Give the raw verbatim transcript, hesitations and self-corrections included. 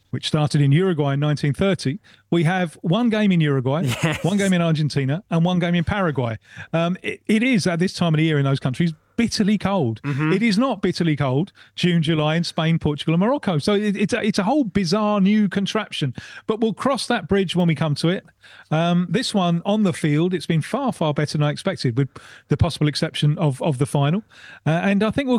which started in Uruguay in nineteen thirty, we have one game in Uruguay, Yes. one game in Argentina, and one game in Paraguay. Um, it, it is at this time of the year in those countries bitterly cold. Mm-hmm. It is not bitterly cold June, July in Spain, Portugal, and Morocco. So it, it's a, it's a whole bizarre new contraption. But we'll cross that bridge when we come to it. Um, this one on the field, it's been far, far better than I expected, with the possible exception of of the final. Uh, and I think we'll